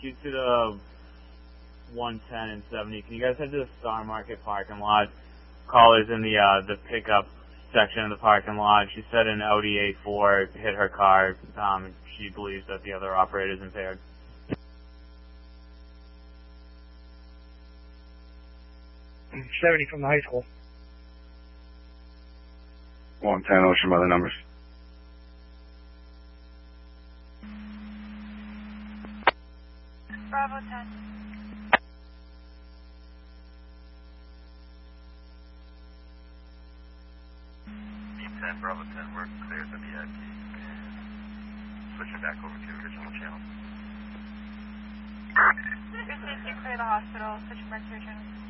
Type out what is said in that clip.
due to the 110 and 70, can you guys head to the Star Market parking lot? Caller's in the pickup section of the parking lot. She said an Audi A4 hit her car. She believes that the other operator is impaired. 70 from the high school. 110, Ocean by the numbers. Bravo 10. Deep 10, Bravo 10, we're clear at the VIP. Switching back over to original channel. Your safety, clear the hospital, switching back to your channel.